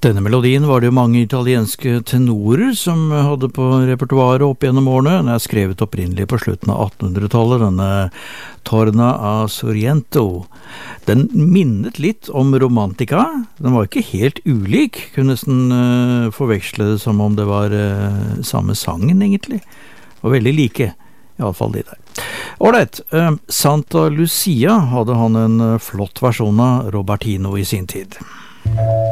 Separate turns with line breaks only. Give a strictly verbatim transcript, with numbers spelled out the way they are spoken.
Denne melodien var det jo mange italienske tenorer som hadde på repertoaret opp gjennom årene. Den er skrevet opprinnelig på slutten av attenhundretallet, denne Torna a Sorrento. Den minnet litt om romantika. Den var ikke helt ulik, kunne nesten uh, forveksle det som om det var uh, samme sangen egentlig. Og veldig like, i alle fall de der. Alright, uh, Santa Lucia hadde han en uh, flott versjon av Robertino i sin tid.